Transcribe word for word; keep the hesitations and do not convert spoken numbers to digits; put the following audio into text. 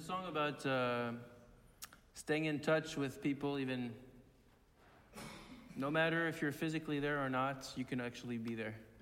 song about uh, staying in touch with people, even no matter if you're physically there or not, you can actually be there.